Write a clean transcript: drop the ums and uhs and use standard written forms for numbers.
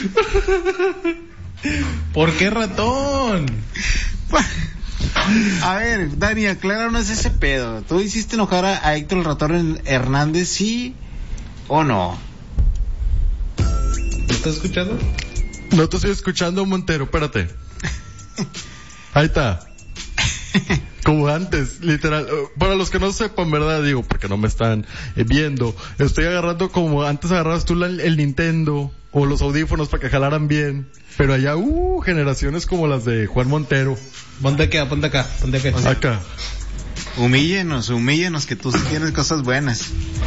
¿Por qué ratón? A ver, Dani, acláranos ese pedo. ¿Tú hiciste enojar a Héctor el Ratón Hernández, sí o no? ¿Me estás escuchando? No te estoy escuchando, Montero, espérate. Ahí está. Como antes, literal. Para los que no sepan, ¿verdad? Digo, porque no me están viendo. Estoy agarrando como antes agarrabas tú el Nintendo o los audífonos para que jalaran bien. Pero allá, generaciones como las de Juan Montero. Ponte acá. O sea, Acá. humíllenos, que tú sí tienes cosas buenas.